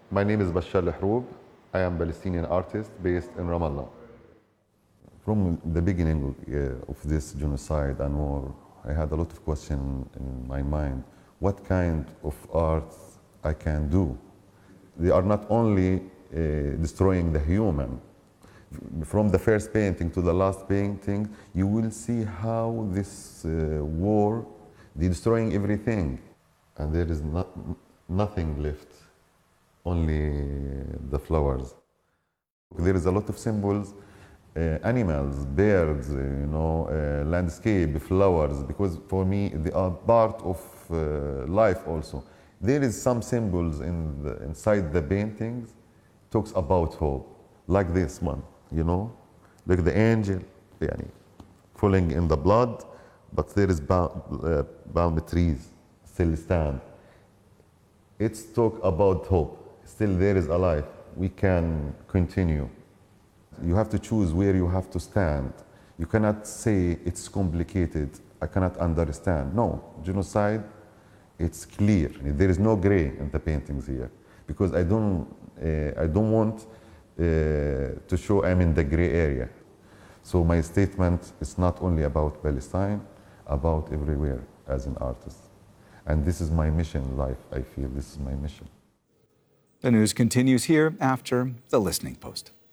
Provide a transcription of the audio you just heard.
My name is Bashar Lehroub. I am a Palestinian artist based in Ramallah. From the beginning of this genocide and war, I had a lot of questions in my mind. What kind of art I can do? They are not only destroying the human. From the first painting to the last painting, you will see how this war, they're destroying everything. And there is nothing left, only the flowers. There is a lot of symbols, animals, birds, landscape, flowers, because for me they are part of life also. There is some symbols inside the paintings, talks about hope, like this one, like the angel, falling in the blood, but there is palm trees still stand. It's talk about hope. Still there is a life. We can continue. You have to choose where you have to stand. You cannot say it's complicated, I cannot understand. No, genocide, it's clear. There is no gray in the paintings here, because I don't want to show I'm in the gray area. So my statement is not only about Palestine, about everywhere as an artist. And this is my mission in life, I feel this is my mission. The news continues here after the Listening Post.